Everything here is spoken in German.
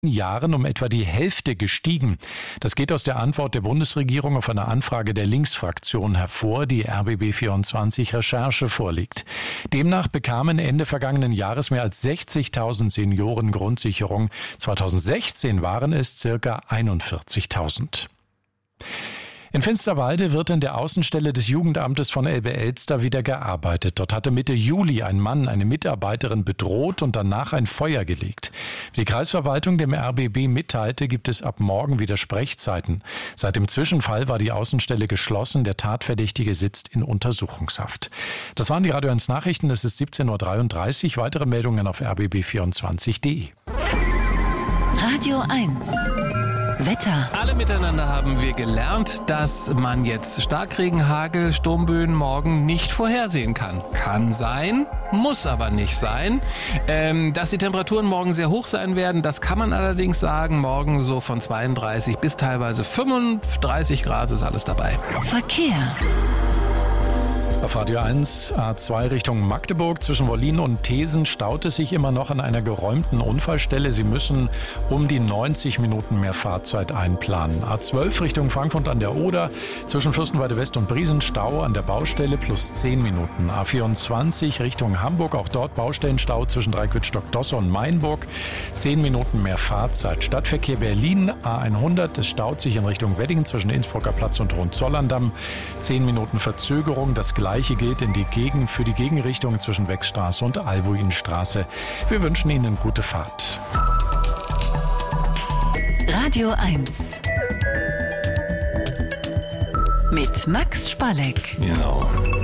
Jahren um etwa die Hälfte gestiegen. Das geht aus der Antwort der Bundesregierung auf eine Anfrage der Linksfraktion hervor, die RBB24 Recherche vorliegt. Demnach bekamen Ende vergangenen Jahres mehr als 60.000 Senioren Grundsicherung. 2016 waren es circa 41.000. In Finsterwalde wird in der Außenstelle des Jugendamtes von Elbe-Elster wieder gearbeitet. Dort hatte Mitte Juli ein Mann eine Mitarbeiterin bedroht und danach ein Feuer gelegt. Wie die Kreisverwaltung dem RBB mitteilte, gibt es ab morgen wieder Sprechzeiten. Seit dem Zwischenfall war die Außenstelle geschlossen. Der Tatverdächtige sitzt in Untersuchungshaft. Das waren die Radio 1 Nachrichten. Es ist 17.33 Uhr. Weitere Meldungen auf rbb24.de. Radio 1 Wetter. Alle miteinander haben wir gelernt, dass man jetzt Starkregen, Hagel, Sturmböen morgen nicht vorhersehen kann. Kann sein, muss aber nicht sein. Dass die Temperaturen morgen sehr hoch sein werden, das kann man allerdings sagen. Morgen so von 32 bis teilweise 35 Grad ist alles dabei. Verkehr. Auf Radio 1 A2 Richtung Magdeburg zwischen Wollin und Thesen staut es sich immer noch an einer geräumten Unfallstelle. Sie müssen um die 90 Minuten mehr Fahrzeit einplanen. A12 Richtung Frankfurt an der Oder zwischen Fürstenwalde West und Briesen Stau an der Baustelle plus 10 Minuten. A24 Richtung Hamburg, auch dort Baustellenstau zwischen Dreiquittstock-Dosse und Mainburg. 10 Minuten mehr Fahrzeit. Stadtverkehr Berlin A100. Es staut sich in Richtung Wedding zwischen Innsbrucker Platz und Hohenzollern-Damm. 10 Minuten Verzögerung. Das Gleiche gilt für die Gegenrichtung zwischen Wechstraße und Albuinstraße. Wir wünschen Ihnen gute Fahrt. Radio 1 mit Max Spalleck. Genau.